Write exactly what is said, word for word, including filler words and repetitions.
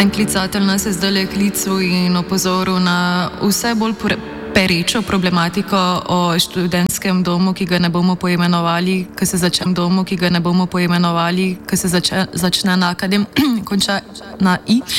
En klicatelj nas je zdaj klical in opozoril na vse bolj perečo problematiko o študentskem domu, ki ga ne bomo poimenovali, ki se začne domu, ki ga ne bomo poimenovali, ki se zače, začne na akadem, konča na i.